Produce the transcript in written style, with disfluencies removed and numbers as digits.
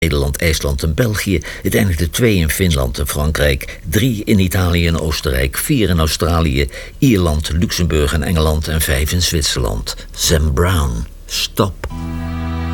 Nederland, IJsland en België. Het eindigde 2 in Finland en Frankrijk, 3 in Italië en Oostenrijk, 4 in Australië, Ierland, Luxemburg en Engeland en 5 in Zwitserland. Sam Brown, Stop.